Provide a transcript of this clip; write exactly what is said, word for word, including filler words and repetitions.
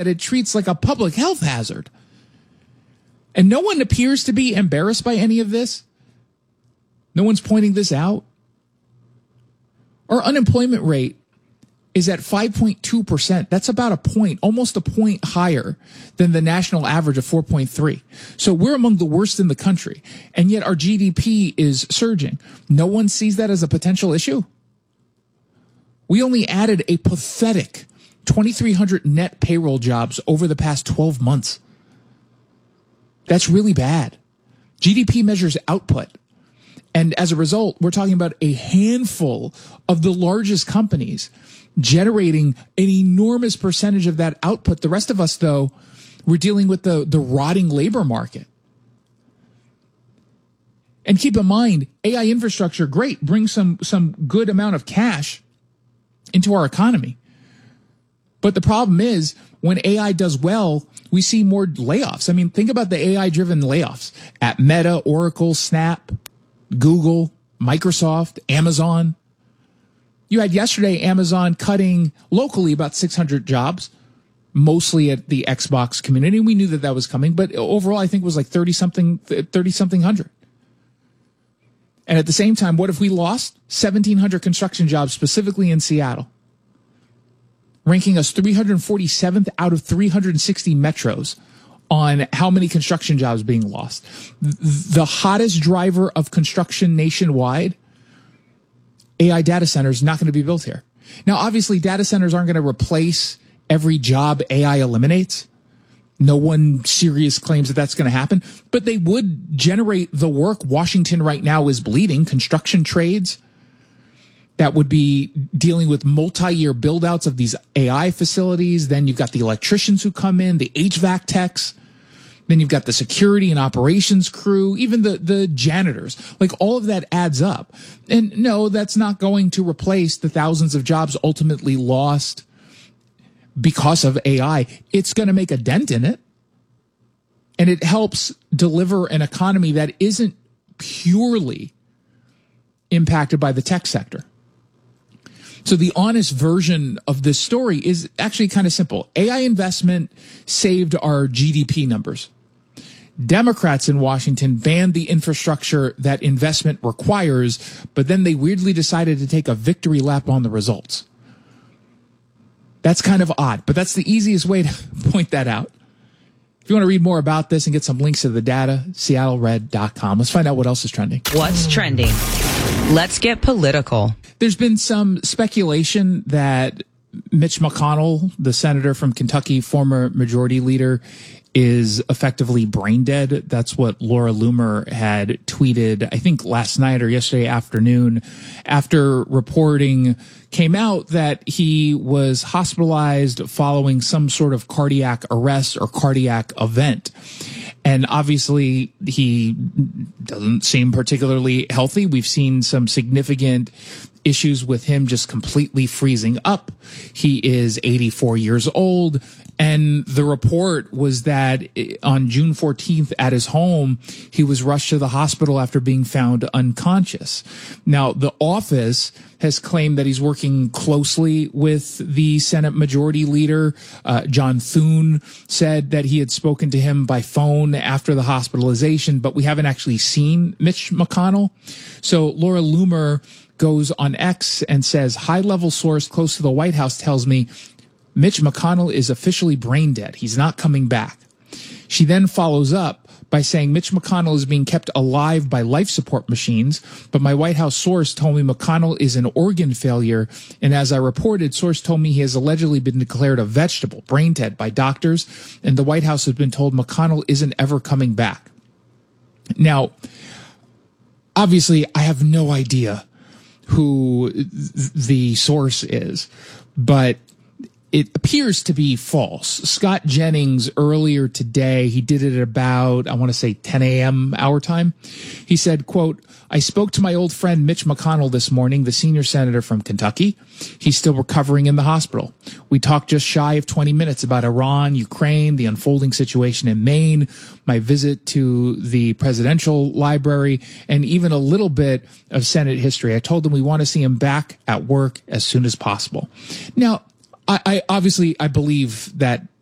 that it treats like a public health hazard. And no one appears to be embarrassed by any of this. No one's pointing this out. Our unemployment rate is at five point two percent. That's about a point, almost a point higher than the national average of four point three. So we're among the worst in the country. And yet our G D P is surging. No one sees that as a potential issue. We only added a pathetic twenty-three hundred net payroll jobs over the past twelve months. That's really bad. G D P measures output. And as a result, we're talking about a handful of the largest companies generating an enormous percentage of that output. The rest of us, though, we're dealing with the, the rotting labor market. And keep in mind, A I infrastructure, great, brings some, some good amount of cash into our economy. But the problem is, when A I does well, we see more layoffs. I mean, think about the A I-driven layoffs at Meta, Oracle, Snap, Google, Microsoft, Amazon. You had yesterday Amazon cutting locally about six hundred jobs, mostly at the Xbox community. We knew that that was coming, but overall I think it was like thirty something, thirty something hundred. And at the same time, what if we lost seventeen hundred construction jobs specifically in Seattle, ranking us three hundred forty-seventh out of three hundred sixty metros on how many construction jobs being lost? The hottest driver of construction nationwide, A I data centers, not going to be built here. Now, obviously, data centers aren't going to replace every job A I eliminates. No one serious claims that that's going to happen, but they would generate the work Washington right now is bleeding, construction trades that would be dealing with multi-year build-outs of these A I facilities. Then you've got the electricians who come in, the H V A C techs. Then you've got the security and operations crew, even the, the janitors. Like, all of that adds up. And no, that's not going to replace the thousands of jobs ultimately lost because of A I. It's going to make a dent in it. And it helps deliver an economy that isn't purely impacted by the tech sector. So the honest version of this story is actually kind of simple. A I investment saved our G D P numbers. Democrats in Washington banned the infrastructure that investment requires, but then they weirdly decided to take a victory lap on the results. That's kind of odd, but that's the easiest way to point that out. If you want to read more about this and get some links to the data, seattle red dot com. Let's find out what else is trending. What's trending? Let's get political. There's been some speculation that Mitch McConnell, the senator from Kentucky, former majority leader, is effectively brain dead. That's what Laura Loomer had tweeted, I think last night or yesterday afternoon, after reporting came out that he was hospitalized following some sort of cardiac arrest or cardiac event. And obviously, he doesn't seem particularly healthy. We've seen some significant issues with him just completely freezing up. He is eighty-four years old. And the report was that on June fourteenth at his home, he was rushed to the hospital after being found unconscious. Now, the office has claimed that he's working closely with the Senate Majority Leader. Uh, John Thune said that he had spoken to him by phone after the hospitalization, but we haven't actually seen Mitch McConnell. So Laura Loomer goes on X and says, high-level source close to the White House tells me Mitch McConnell is officially brain dead. He's not coming back. She then follows up by saying Mitch McConnell is being kept alive by life support machines, but my White House source told me McConnell is an organ failure, and as I reported, source told me he has allegedly been declared a vegetable, brain dead, by doctors, and the White House has been told McConnell isn't ever coming back. Now, obviously, I have no idea who the source is, but it appears to be false. Scott Jennings earlier today, he did it at about, I want to say ten a.m. our time. He said, quote, I spoke to my old friend Mitch McConnell this morning, the senior senator from Kentucky. He's still recovering in the hospital. We talked just shy of twenty minutes about Iran, Ukraine, the unfolding situation in Maine, my visit to the presidential library, and even a little bit of Senate history. I told him we want to see him back at work as soon as possible. Now, I, I obviously I believe that